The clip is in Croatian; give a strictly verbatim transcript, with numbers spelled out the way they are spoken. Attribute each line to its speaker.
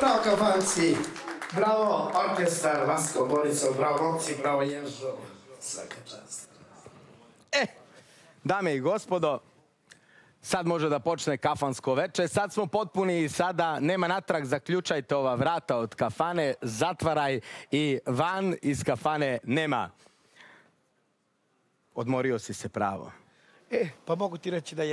Speaker 1: Bravo kafanci, bravo orkestar, Vasko, Borisov, bravo momci, bravo Ježo. Svaka čast.
Speaker 2: E, dame i gospodo, sad može da počne kafansko veče. Sad smo potpuni i sada nema natrag, zaključajte ova vrata od kafane, zatvaraj i van iz kafane nema. Odmorio si se pravo.
Speaker 3: E, pa mogu ti reći da je